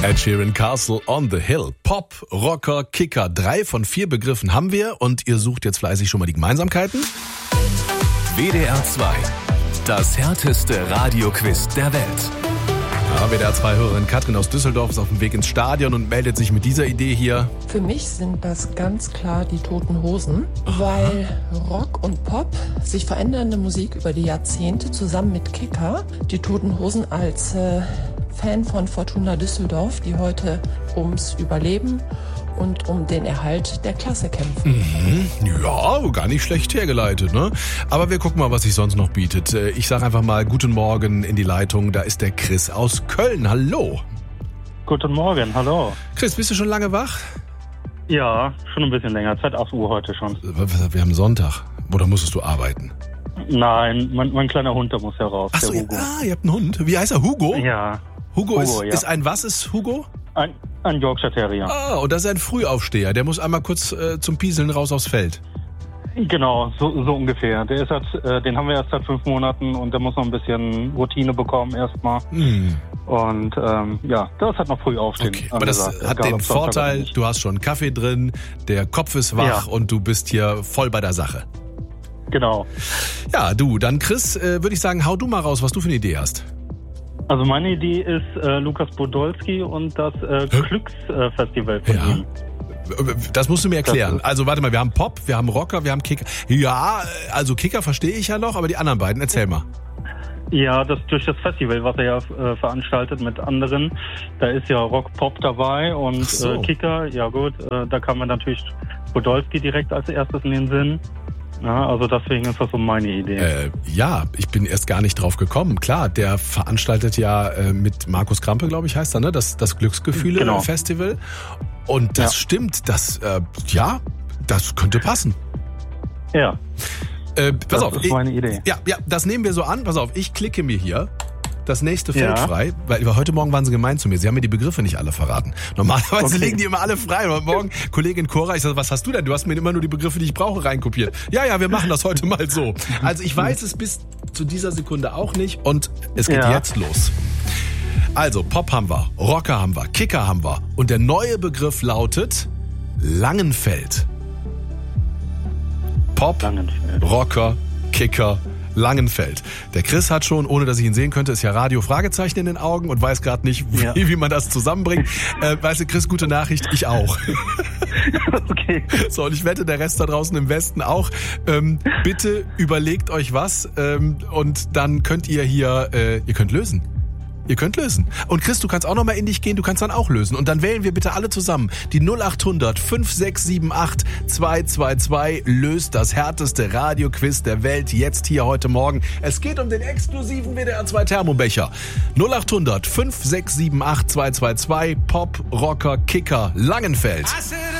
Ed Sheeran, Castle on the Hill. Pop, Rocker, Kicker. 3 von 4 Begriffen haben wir und ihr sucht jetzt fleißig schon mal die Gemeinsamkeiten. WDR 2. Das härteste Radioquiz der Welt. Ja, WDR 2-Hörerin Katrin aus Düsseldorf ist auf dem Weg ins Stadion und meldet sich mit dieser Idee hier. Für mich sind das ganz klar die Toten Hosen, weil Rock und Pop, sich verändernde Musik über die Jahrzehnte zusammen mit Kicker, die Toten Hosen als Fan von Fortuna Düsseldorf, die heute ums Überleben und um den Erhalt der Klasse kämpfen. Ja, gar nicht schlecht hergeleitet, ne? Aber wir gucken mal, was sich sonst noch bietet. Ich sage einfach mal guten Morgen in die Leitung. Da ist der Chris aus Köln. Hallo. Guten Morgen, hallo. Chris, bist du schon lange wach? Ja, schon ein bisschen länger. Seit 8 Uhr heute schon. Wir haben Sonntag. Oder musstest du arbeiten? Nein, mein kleiner Hund, der muss ja raus. Ach so, der Hugo. Ihr habt einen Hund. Wie heißt er? Hugo? Ja. Hugo ja. ist ein was ist Hugo? Ein Yorkshire Terrier. Ah, und das ist ein Frühaufsteher. Der muss einmal kurz zum Pieseln raus aufs Feld. Genau, so ungefähr. Den haben wir erst seit 5 Monaten und der muss noch ein bisschen Routine bekommen erstmal. Und das hat noch früh aufstehen. Okay, aber das hat den Vorteil, du hast schon Kaffee drin, der Kopf ist wach und du bist hier voll bei der Sache. Genau. Ja, dann Chris, würde ich sagen, hau du mal raus, was du für eine Idee hast. Also meine Idee ist Lukas Podolski und das Glücksfestival von ihm. Das musst du mir erklären. Also warte mal, wir haben Pop, wir haben Rocker, wir haben Kicker. Ja, also Kicker verstehe ich ja noch, aber die anderen beiden, erzähl mal. Ja, durch das Festival, was er ja veranstaltet mit anderen, da ist ja Rock-Pop dabei und Kicker, ja gut, da kam mir natürlich Podolski direkt als erstes in den Sinn. Ja, also deswegen ist das so meine Idee. Ich bin erst gar nicht drauf gekommen. Klar, der veranstaltet ja mit Markus Krampe, glaube ich, heißt er, ne? Das Glücksgefühle-Festival. Und das stimmt, das könnte passen. Ja. Pass auf, das ist meine Idee. Ja, das nehmen wir so an. Pass auf, ich klicke mir hier das nächste Feld frei, weil heute Morgen waren sie gemein zu mir. Sie haben mir die Begriffe nicht alle verraten. Normalerweise liegen die immer alle frei. Aber morgen, Kollegin Cora, ich sage, was hast du denn? Du hast mir immer nur die Begriffe, die ich brauche, reinkopiert. Ja, wir machen das heute mal so. Also ich weiß es bis zu dieser Sekunde auch nicht und es geht jetzt los. Also Pop haben wir, Rocker haben wir, Kicker haben wir und der neue Begriff lautet Langenfeld. Pop, Langenfeld. Rocker, Kicker, Langenfeld. Der Chris hat schon, ohne dass ich ihn sehen könnte, ist ja Radio Fragezeichen in den Augen und weiß gerade nicht, wie man das zusammenbringt. Weißt du, Chris, gute Nachricht, ich auch. Okay. So, und ich wette, der Rest da draußen im Westen auch. Bitte überlegt euch was und dann könnt ihr hier, ihr könnt lösen. Ihr könnt lösen. Und Chris, du kannst auch nochmal in dich gehen, du kannst dann auch lösen. Und dann wählen wir bitte alle zusammen die 0800 5678 222. Löst das härteste Radioquiz der Welt jetzt hier heute Morgen. Es geht um den exklusiven WDR 2 Thermobecher. 0800 5678 222. Pop, Rocker, Kicker, Langenfeld.